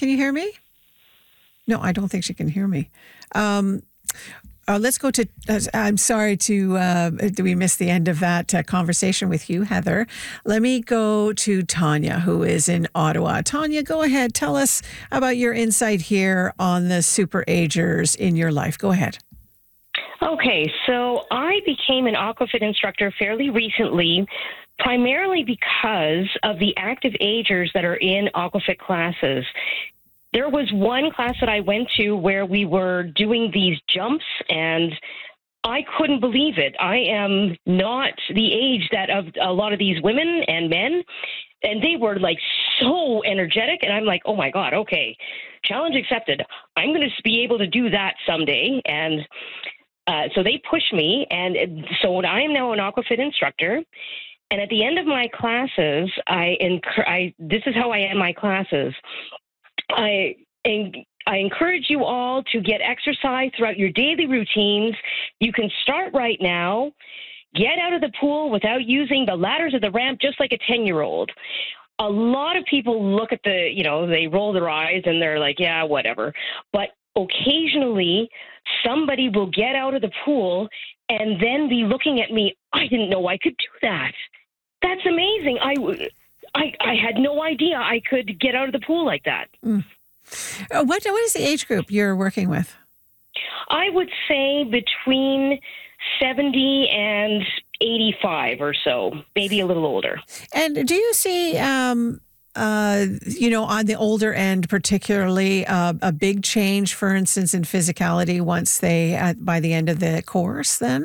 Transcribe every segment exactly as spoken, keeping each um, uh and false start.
Can you hear me? No, I don't think she can hear me. Um, uh, let's go to, uh, I'm sorry to, uh, we missed the end of that uh, conversation with you, Heather. Let me go to Tanya, who is in Ottawa. Tanya, go ahead. Tell us about your insight here on the super agers in your life. Go ahead. Okay, so I became an Aquafit instructor fairly recently, primarily because of the active agers that are in Aquafit classes. There was one class that I went to where we were doing these jumps, and I couldn't believe it. I am not the age that of a lot of these women and men, and they were like so energetic, and I'm like, oh my God, okay, challenge accepted. I'm going to be able to do that someday, and uh, so they pushed me, and so I am now an Aquafit instructor. And at the end of my classes, I, enc- I this is how I end my classes. I I encourage you all to get exercise throughout your daily routines. You can start right now. Get out of the pool without using the ladders or the ramp, just like a ten-year-old. A lot of people look at the, you know, they roll their eyes and they're like, yeah, whatever. But occasionally, somebody will get out of the pool and then be looking at me, I didn't know I could do that. That's amazing. I I, I had no idea I could get out of the pool like that. Mm. Uh, what What is the age group you're working with? I would say between seventy and eighty-five or so, maybe a little older. And do you see, um, uh, you know, on the older end, particularly uh, a big change, for instance, in physicality once they, at, by the end of the course then?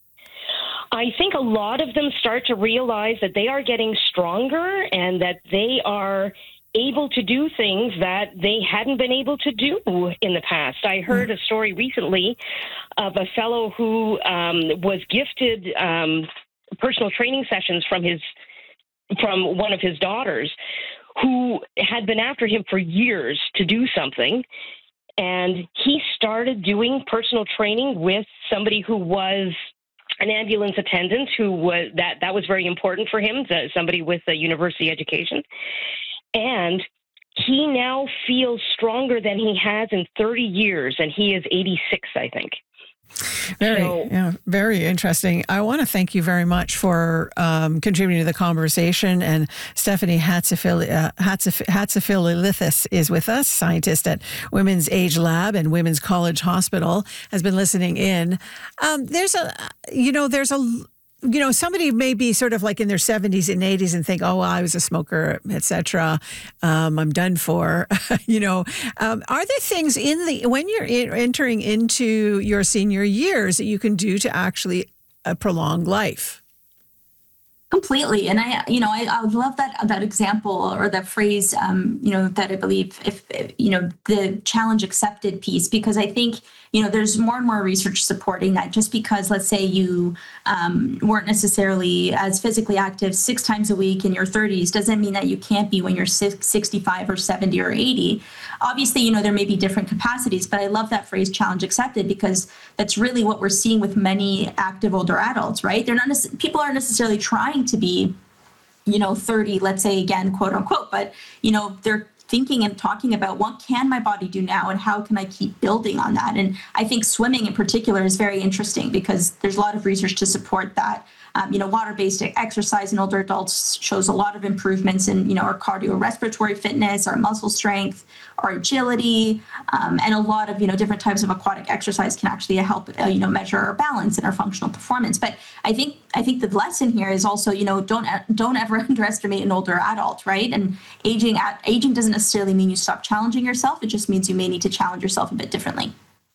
I think a lot of them start to realize that they are getting stronger and that they are able to do things that they hadn't been able to do in the past. I heard a story recently of a fellow who um, was gifted um, personal training sessions from his from one of his daughters, who had been after him for years to do something. And he started doing personal training with somebody who was an ambulance attendant who was that that was very important for him, somebody with a university education. And he now feels stronger than he has in thirty years, and he is eighty-six, I think. Very, so, yeah, very interesting. I want to thank you very much for um, contributing to the conversation. And Stephanie Hatzafeli-Lithis is with us, scientist at Women's Age Lab and Women's College Hospital, has been listening in. Um, there's a, you know, there's a, you know, somebody may be sort of like in their seventies and eighties and think, oh, well, I was a smoker, et cetera. Um, I'm done for, you know. Um, are there things in the, when you're in, entering into your senior years that you can do to actually uh, prolong life? Completely. And I, you know, I, I would love that, that example or that phrase, um, you know, that I believe if, if, you know, the challenge accepted piece, because I think, you know, there's more and more research supporting that just because, let's say you um, weren't necessarily as physically active six times a week in your thirties doesn't mean that you can't be when you're sixty-five or seventy or eighty. Obviously, you know, there may be different capacities, but I love that phrase challenge accepted because that's really what we're seeing with many active older adults, right? They're not, people aren't necessarily trying to be, you know, thirty, let's say again, quote unquote, but, you know, they're thinking and talking about what can my body do now and how can I keep building on that? And I think swimming in particular is very interesting because there's a lot of research to support that. Um, you know, water-based exercise in older adults shows a lot of improvements in, you know, our cardiorespiratory fitness, our muscle strength, our agility, um, and a lot of, you know, different types of aquatic exercise can actually help, uh, you know, measure our balance and our functional performance. But I think I think the lesson here is also, you know, don't don't ever underestimate an older adult, right? And aging at aging doesn't necessarily mean you stop challenging yourself. It just means you may need to challenge yourself a bit differently.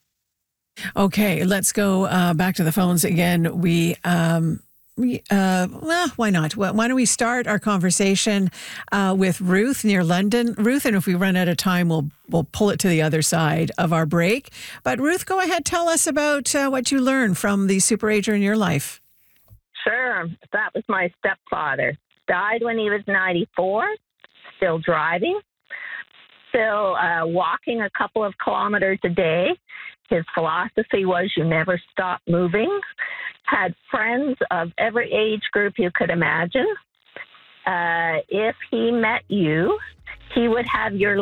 Okay, let's go uh, back to the phones again. We. Um We, uh, well, why not? Well, why don't we start our conversation uh, with Ruth near London? Ruth, and if we run out of time, we'll we'll pull it to the other side of our break. But Ruth, go ahead, tell us about uh, what you learned from the superager in your life. Sure. That was my stepfather. Died when he was ninety-four, still driving, still uh, walking a couple of kilometers a day. His philosophy was you never stop moving. Had friends of every age group you could imagine. Uh, if he met you, he would have your